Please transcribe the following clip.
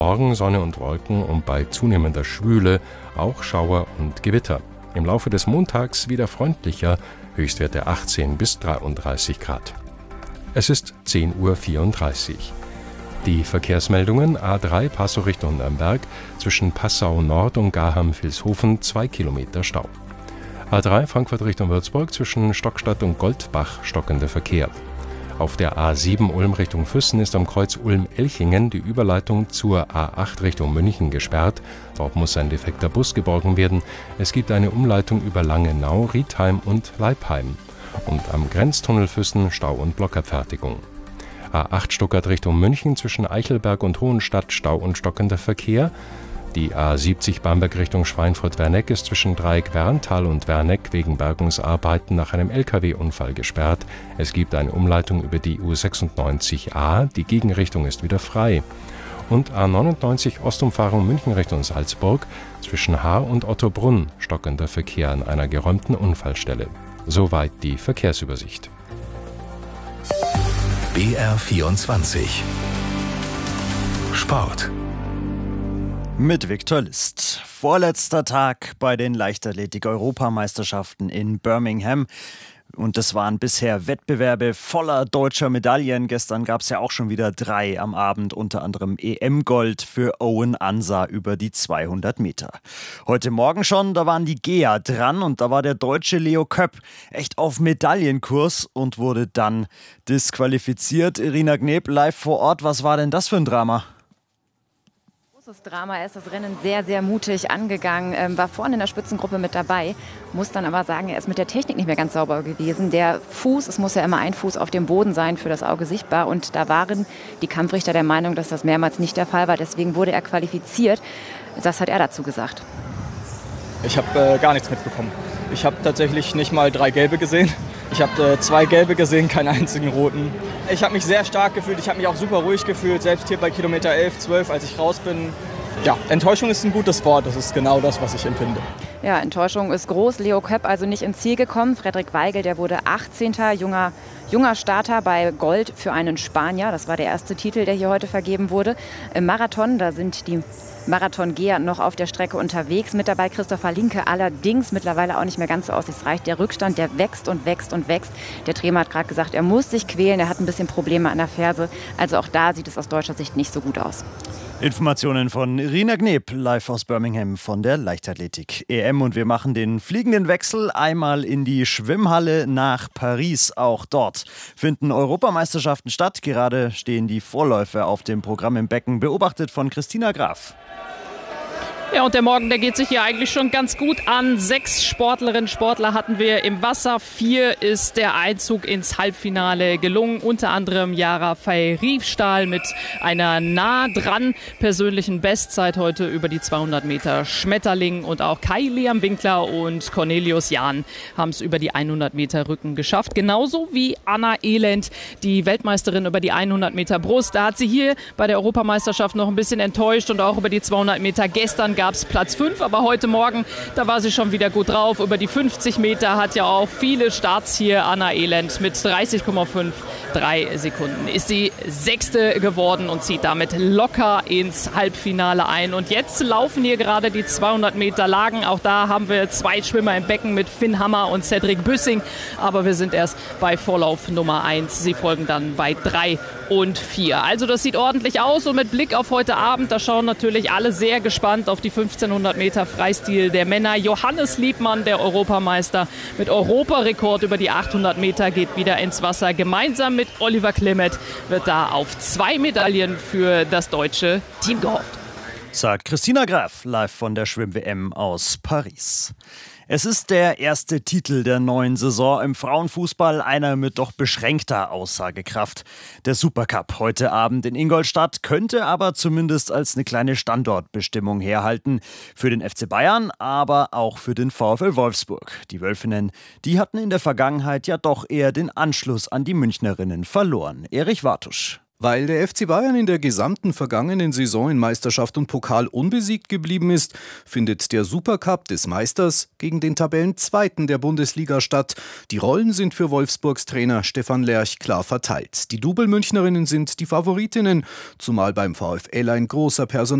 Morgen Sonne und Wolken und bei zunehmender Schwüle auch Schauer und Gewitter. Im Laufe des Montags wieder freundlicher, Höchstwerte 18 bis 33 Grad. Es ist 10:34 Uhr. Die Verkehrsmeldungen: A3 Passau Richtung Nürnberg, zwischen Passau Nord und Gaham-Vilshofen 2 Kilometer Stau. A3 Frankfurt Richtung Würzburg, zwischen Stockstadt und Goldbach stockender Verkehr. Auf der A7 Ulm Richtung Füssen ist am Kreuz Ulm-Elchingen die Überleitung zur A8 Richtung München gesperrt. Dort muss ein defekter Bus geborgen werden. Es gibt eine Umleitung über Langenau, Riedheim und Leipheim. Und am Grenztunnel Füssen Stau und Blockabfertigung. A8 Stuttgart Richtung München, zwischen Eichelberg und Hohenstadt Stau und stockender Verkehr. Die A70 Bamberg Richtung Schweinfurt-Werneck ist zwischen Dreieck Werntal und Werneck wegen Bergungsarbeiten nach einem Lkw-Unfall gesperrt. Es gibt eine Umleitung über die U96a, die Gegenrichtung ist wieder frei. Und A99 Ostumfahrung München Richtung Salzburg, zwischen Haar und Ottobrunn stockender Verkehr an einer geräumten Unfallstelle. Soweit die Verkehrsübersicht. BR24 Sport mit Viktor List. Vorletzter Tag bei den Leichtathletik-Europameisterschaften in Birmingham. Und es waren bisher Wettbewerbe voller deutscher Medaillen. Gestern gab es ja auch schon wieder 3 am Abend, unter anderem EM-Gold für Owen Ansa über die 200 Meter. Heute Morgen schon, da waren die Geher dran und da war der deutsche Leo Köpp echt auf Medaillenkurs und wurde dann disqualifiziert. Irina Gneb live vor Ort, was war denn das für ein Drama? Großes Drama. Er ist das Rennen sehr, sehr mutig angegangen, war vorne in der Spitzengruppe mit dabei, muss dann aber sagen, er ist mit der Technik nicht mehr ganz sauber gewesen. Der Fuß, es muss ja immer ein Fuß auf dem Boden sein, für das Auge sichtbar, und da waren die Kampfrichter der Meinung, dass das mehrmals nicht der Fall war, deswegen wurde er qualifiziert. Das hat er dazu gesagt. Ich habe gar nichts mitbekommen. Ich habe tatsächlich nicht mal 3 Gelbe gesehen. Ich habe 2 Gelbe gesehen, keinen einzigen roten. Ich habe mich sehr stark gefühlt, ich habe mich auch super ruhig gefühlt, selbst hier bei Kilometer 11, 12, als ich raus bin. Ja, Enttäuschung ist ein gutes Wort, das ist genau das, was ich empfinde. Ja, Enttäuschung ist groß. Leo Köpp also nicht ins Ziel gekommen. Frederik Weigel, der wurde 18. Junger Starter bei Gold für einen Spanier. Das war der erste Titel, der hier heute vergeben wurde. Im Marathon, da sind die Marathongeher noch auf der Strecke unterwegs. Mit dabei Christopher Linke, allerdings mittlerweile auch nicht mehr ganz so aussichtsreich. Der Rückstand, der wächst und wächst und wächst. Der Trainer hat gerade gesagt, er muss sich quälen. Er hat ein bisschen Probleme an der Ferse. Also auch da sieht es aus deutscher Sicht nicht so gut aus. Informationen von Irina Gneb, live aus Birmingham von der Leichtathletik-EM. Und wir machen den fliegenden Wechsel einmal in die Schwimmhalle nach Paris. Auch dort finden Europameisterschaften statt. Gerade stehen die Vorläufe auf dem Programm im Becken, beobachtet von Christina Graf. Ja, und der Morgen, der geht sich hier eigentlich schon ganz gut an. 6 Sportlerinnen und Sportler hatten wir im Wasser. 4 ist der Einzug ins Halbfinale gelungen. Unter anderem Yara Faye-Riefstahl mit einer nah dran persönlichen Bestzeit heute über die 200 Meter Schmetterling. Und auch Kai Liam Winkler und Cornelius Jahn haben es über die 100 Meter Rücken geschafft. Genauso wie Anna Elend, die Weltmeisterin über die 100 Meter Brust. Da hat sie hier bei der Europameisterschaft noch ein bisschen enttäuscht. Und auch über die 200 Meter gestern gab es Platz 5, aber heute Morgen, da war sie schon wieder gut drauf. Über die 50 Meter hat ja auch viele Starts hier Anna Elend mit 30,53 Sekunden. Ist sie 6. geworden und zieht damit locker ins Halbfinale ein. Und jetzt laufen hier gerade die 200 Meter Lagen. Auch da haben wir 2 Schwimmer im Becken mit Finn Hammer und Cedric Büssing. Aber wir sind erst bei Vorlauf Nummer 1. Sie folgen dann bei 3 und 4. Also das sieht ordentlich aus und mit Blick auf heute Abend, da schauen natürlich alle sehr gespannt auf die 1500 Meter Freistil der Männer. Johannes Liebmann, der Europameister mit Europarekord über die 800 Meter, geht wieder ins Wasser. Gemeinsam mit Oliver Klimet wird da auf 2 Medaillen für das deutsche Team gehofft. Sagt Christina Graf, live von der Schwimm-WM aus Paris. Es ist der erste Titel der neuen Saison im Frauenfußball, einer mit doch beschränkter Aussagekraft. Der Supercup heute Abend in Ingolstadt könnte aber zumindest als eine kleine Standortbestimmung herhalten. Für den FC Bayern, aber auch für den VfL Wolfsburg. Die Wölfinnen, die hatten in der Vergangenheit ja doch eher den Anschluss an die Münchnerinnen verloren. Erich Wartusch. Weil der FC Bayern in der gesamten vergangenen Saison in Meisterschaft und Pokal unbesiegt geblieben ist, findet der Supercup des Meisters gegen den Tabellenzweiten der Bundesliga statt. Die Rollen sind für Wolfsburgs Trainer Stefan Lerch klar verteilt. Die Double-Münchnerinnen sind die Favoritinnen, zumal beim VfL ein großer Personal